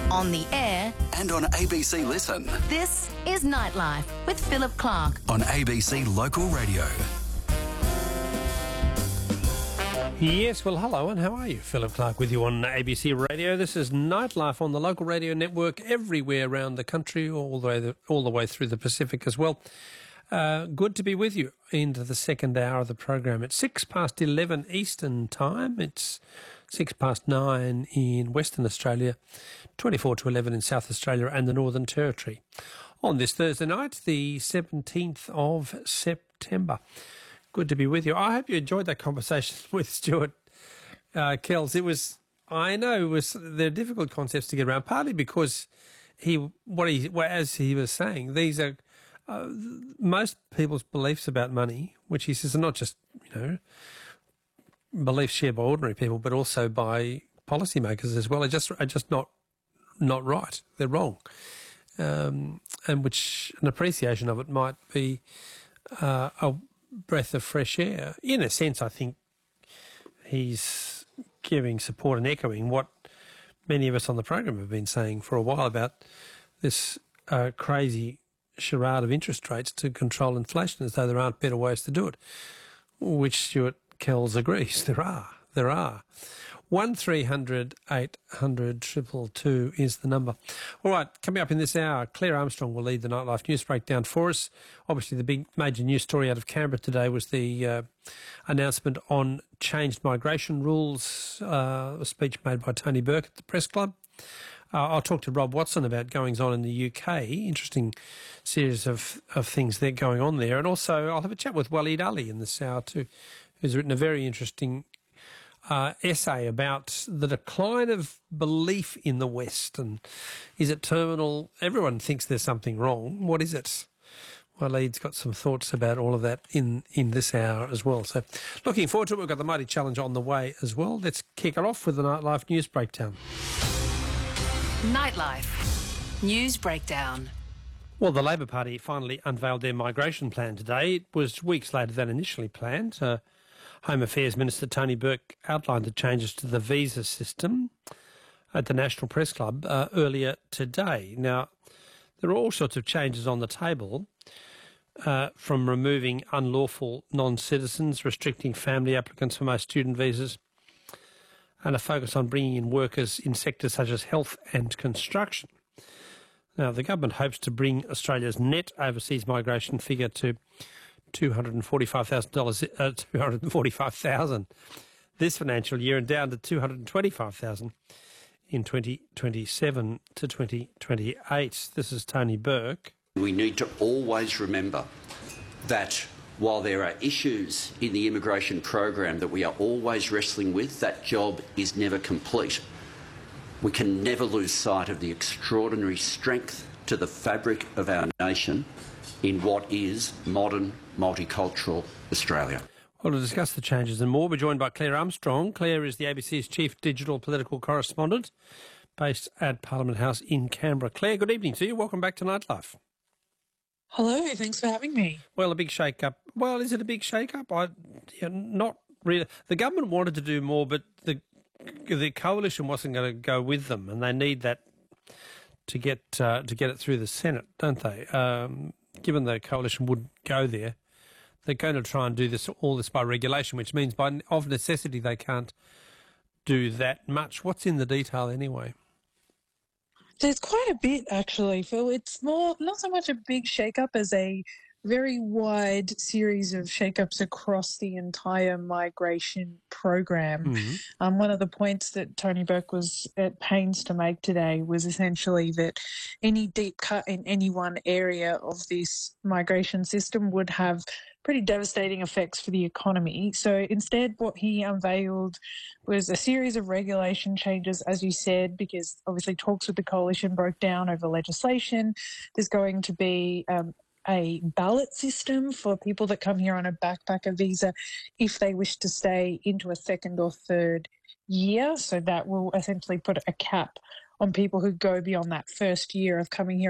on the air and on ABC Listen. This is Nightlife with Philip Clark on ABC Local Radio. Yes, well, hello, and how are you? Philip Clark with you on ABC Radio. This is Nightlife on the local radio network everywhere around the country, all the way through the Pacific as well. Good to be with you into the second hour of the program. It's 11:06 Eastern Time. It's 9:06 in Western Australia, 11:24 in South Australia and the Northern Territory. On this Thursday night, the 17th of September. Good to be with you. I hope you enjoyed that conversation with Stuart Kells. They're difficult concepts to get around, partly because as he was saying, these are most people's beliefs about money, which he says are not just, beliefs shared by ordinary people, but also by policymakers as well, are just not right. They're wrong. And which an appreciation of it might be a breath of fresh air. In a sense, I think he's giving support and echoing what many of us on the program have been saying for a while about this crazy charade of interest rates to control inflation, as though there aren't better ways to do it, which Stuart Kells agrees there are. 1300 800 222 is the number. All right, coming up in this hour, Claire Armstrong will lead the Nightlife News Breakdown for us. Obviously, the big major news story out of Canberra today was the announcement on changed migration rules, a speech made by Tony Burke at the Press Club. I'll talk to Rob Watson about goings-on in the UK. Interesting series of things that are going on there. And also I'll have a chat with Waleed Ali in this hour too, who's written a very interesting essay about the decline of belief in the West. And is it terminal? Everyone thinks there's something wrong. What is it? Waleed's got some thoughts about all of that in this hour as well. So looking forward to it. We've got the Mighty Challenge on the way as well. Let's kick it off with the Nightlife News Breakdown. Nightlife News Breakdown. Well, the Labor Party finally unveiled their migration plan today. It was weeks later than initially planned. Home Affairs Minister Tony Burke outlined the changes to the visa system at the National Press Club earlier today. Now, there are all sorts of changes on the table, from removing unlawful non-citizens, restricting family applicants for most student visas, and a focus on bringing in workers in sectors such as health and construction. Now, the government hopes to bring Australia's net overseas migration figure to $245,000 this financial year and down to $225,000 in 2027 to 2028. This is Tony Burke. We need to always remember that while there are issues in the immigration program that we are always wrestling with, that job is never complete. We can never lose sight of the extraordinary strength to the fabric of our nation in what is modern, multicultural Australia. Well, to discuss the changes and more, we're joined by Claire Armstrong. Claire is the ABC's Chief Digital Political Correspondent based at Parliament House in Canberra. Claire, good evening to you. Welcome back to Nightlife. Hello, thanks for having me. Well, a big shake-up. Well, is it a big shake-up? Not really. The government wanted to do more, but the coalition wasn't going to go with them, and they need that to get it through the Senate, don't they? Given the coalition would go there, they're going to try and do all this by regulation, which means of necessity they can't do that much. What's in the detail anyway? There's quite a bit, actually, Phil. It's not so much a big shake-up as a very wide series of shake-ups across the entire migration program. Mm-hmm. One of the points that Tony Burke was at pains to make today was essentially that any deep cut in any one area of this migration system would have pretty devastating effects for the economy. So instead, what he unveiled was a series of regulation changes, as you said, because obviously talks with the coalition broke down over legislation. There's going to be a ballot system for people that come here on a backpacker visa if they wish to stay into a second or third year. So that will essentially put a cap on people who go beyond that first year of coming here